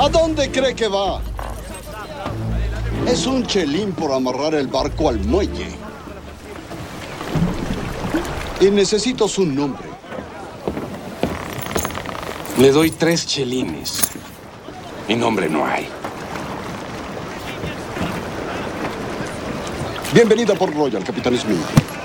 ¿A dónde cree que va? Es un chelín por amarrar el barco al muelle. Y necesito su nombre. Le doy 3 chelines. Mi nombre no hay. Bienvenido a Port Royal, Capitán Smith.